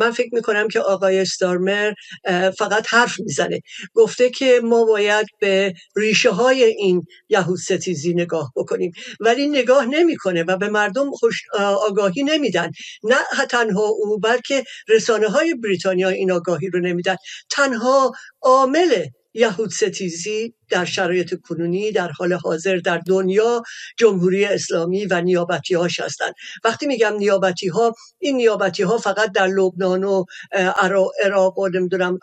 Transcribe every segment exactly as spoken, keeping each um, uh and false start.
من فکر میکنم که آقای استارمر فقط حرف میزنه. گفته که ما باید به ریشه های این یهود ستیزی نگاه بکنیم، ولی نگاه نمیکنه و به مردم خوش آگاهی نمیدن. نه تنها او، بلکه رسانه های بریتانیا این آگاهی رو نمیدن. تنها عامل یهود ستیزی در شرایط کنونی در حال حاضر در دنیا جمهوری اسلامی و نیابتی هاش هستند. وقتی میگم نیابتی ها، این نیابتی ها فقط در لبنان و عراق و نمیدونم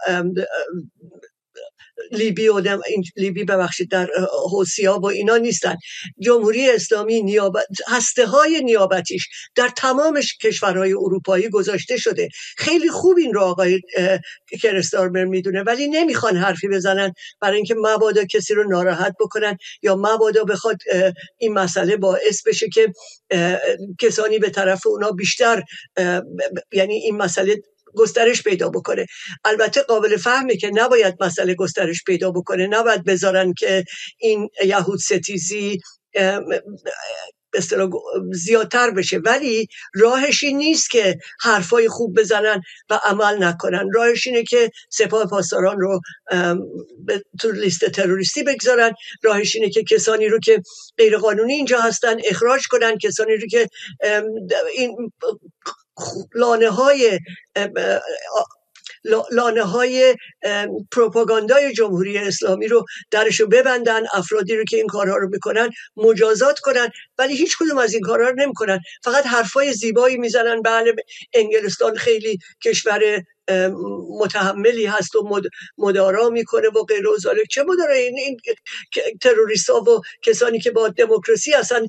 لیبی و لیبی ببخشید در حوثی‌ها و اینا نیستن. جمهوری اسلامی نیابت هسته های نیابتیش در تمام کشورهای اروپایی گذاشته شده. خیلی خوب این رو آقای کیر استارمر میدونه، ولی نمیخوان حرفی بزنن برای اینکه مبادا کسی رو ناراحت بکنن یا مبادا بخواد این مسئله باعث بشه که کسانی به طرف اونا بیشتر، یعنی این مسئله گسترش پیدا بکنه. البته قابل فهمه که نباید مسئله گسترش پیدا بکنه، نباید بذارن که این یهود ستیزی به اصطلاح زیادتر بشه، ولی راهش این نیست که حرفای خوب بزنن و عمل نکنن. راهش اینه که سپاه پاسداران رو تو لیست تروریستی بگذارن. راهش اینه که کسانی رو که غیر قانونی اینجا هستن اخراج کنن، کسانی رو که این لانه های لانه های پروپاگاندای جمهوری اسلامی رو درشو ببندن، افرادی رو که این کارها رو میکنن مجازات کنن، ولی هیچ کدوم از این کارها رو نمیکنن. فقط حرفای زیبایی میزنن. بله انگلستان خیلی کشور متحملی هست و مدارا میکنه و غیر و ذالک. چه مدارا؟ این, این تروریست ها و کسانی که با دموکراسی هستن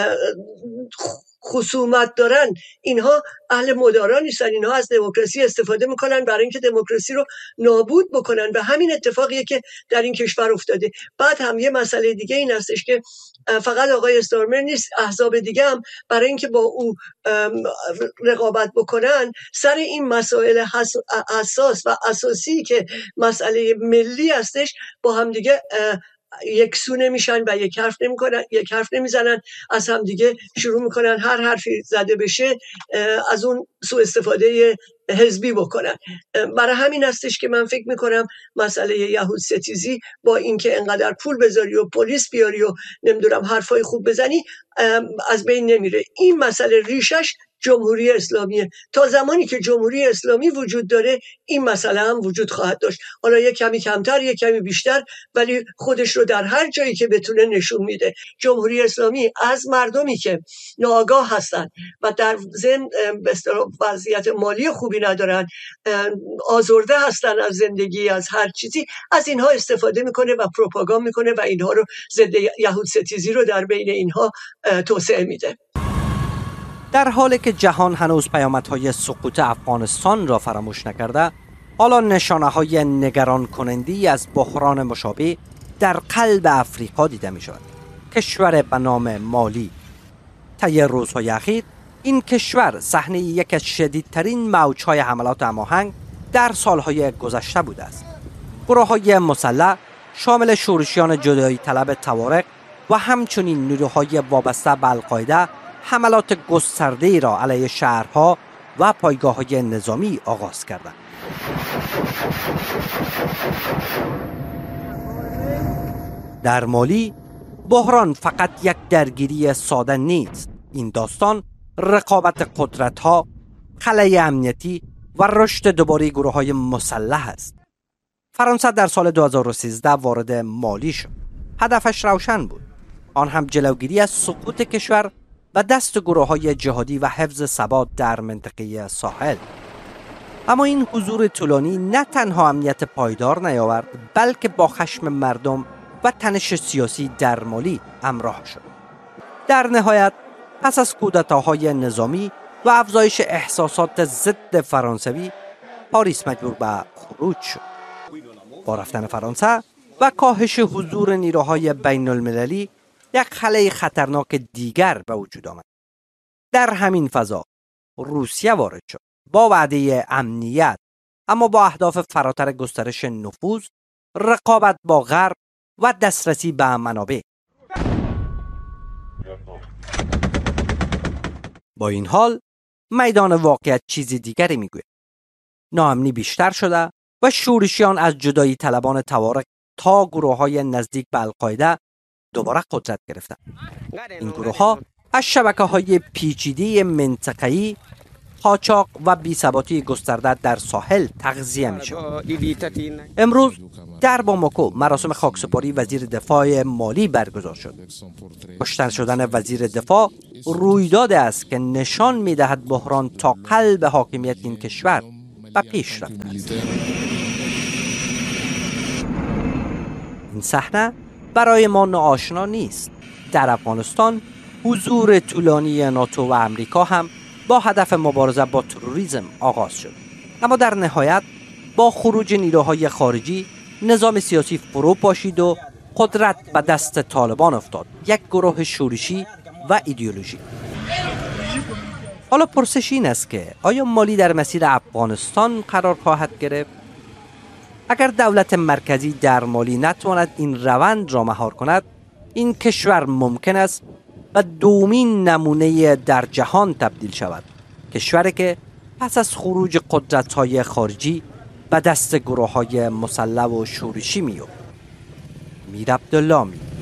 خصومت دارن، اینها اهل مدارا نیستن. اینها از دموکراسی استفاده میکنن برای اینکه دموکراسی رو نابود بکنن و همین اتفاقیه که در این کشور افتاده. بعد هم یه مسئله دیگه این هستش که فقط آقای استارمر نیست، احزاب دیگه هم برای اینکه با او رقابت بکنن سر این مسائل حساس و اساسی که مسئله ملی هستش با هم دیگه یکسونه میشن و یک حرف نمیکنن، یک حرف نمیزنن، از هم دیگه شروع میکنن هر حرفی زده بشه از اون سوء استفاده حزبی بکنن. برای همین هستش که من فکر میکنم مسئله یهود ستیزی با اینکه انقدر پول بذاری و پلیس بیاری و نمیدونم حرفای خوب بزنی از بین نمیره. این مسئله ریشش جمهوری اسلامیه. تا زمانی که جمهوری اسلامی وجود داره این مسئله هم وجود خواهد داشت. حالا یک کمی کمتر یک کمی بیشتر، ولی خودش رو در هر جایی که بتونه نشون میده. جمهوری اسلامی از مردمی که ناآگاه هستن و در ضمن به اصطلاح وضعیت مالی خوبی ندارن، آزرده هستن از زندگی، از هر چیزی، از اینها استفاده میکنه و پروپاگاند میکنه و اینها رو ضد یهود ستیزی رو در بین اینها توسعه میده. در حالی که جهان هنوز پیامدهای سقوط افغانستان را فراموش نکرده، حالا نشانه‌های نگران کننده از بحران مشابه در قلب افریقا دیده می شود. کشور به نام مالی. طی روزهای اخیر این کشور صحنه یک از شدیدترین موج‌های حملات هماهنگ در سالهای گذشته بوده است. گروه‌های مسلح شامل شورشیان جدایی طلب توارق و همچنین نیروهای وابسته به القاعده حملات گسترده‌ای را علیه شهرها و پایگاه‌های نظامی آغاز کردند. در مالی بحران فقط یک درگیری ساده نیست. این داستان رقابت قدرت‌ها، خلأ امنیتی و رشد دوباره گروه‌های مسلح است. فرانسه در سال دو هزار و سیزده وارد مالی شد. هدفش روشن بود. آن هم جلوگیری از سقوط کشور و دست گروه‌های جهادی و حفظ ثبات در منطقه ساحل. اما این حضور طولانی نه تنها امنیت پایدار نیاورد، بلکه با خشم مردم و تنش سیاسی در مالی همراه شد. در نهایت پس از کودتاهای نظامی و افزایش احساسات ضد فرانسوی، پاریس مجبور به خروج شد. با رفتن فرانسه و کاهش حضور نیروهای بین المللی، یک خلأ خطرناک دیگر به وجود آمد. در همین فضا روسیه وارد شد با وعده امنیت، اما با اهداف فراتر گسترش نفوذ، رقابت با غرب و دسترسی به منابع. با این حال میدان واقعیت چیزی دیگری میگوید. ناامنی بیشتر شده و شورشیان از جدایی طلبان توارق تا گروه های نزدیک به القاعده دوباره قدرت گرفتند. این گروه ها از شبکه های پیچیده منطقه‌ای، قاچاق و بی‌ثباتی گسترده در ساحل تغذیه می‌شود. امروز در باماکو مراسم خاکسپاری وزیر دفاع مالی برگزار شد. کشته شدن وزیر دفاع رویدادی است که نشان می‌دهد بحران تا قلب حاکمیت این کشور و پیش رفته است. این صحنه برای ما ناآشنا نیست. در افغانستان حضور طولانی ناتو و امریکا هم با هدف مبارزه با تروریسم آغاز شد. اما در نهایت با خروج نیروهای خارجی نظام سیاسی فرو پاشید و قدرت به دست طالبان افتاد، یک گروه شورشی و ایدئولوژی. حالا پرسش این است که آیا مالی در مسیر افغانستان قرار خواهد گرفت؟ اگر دولت مرکزی در مالی نتواند این روند را مهار کند، این کشور ممکن است و دومین نمونه در جهان تبدیل شود، کشوری که پس از خروج قدرت‌های خارجی به دست گروه‌های مسلح و شورشی می‌افتد. میر عبدالله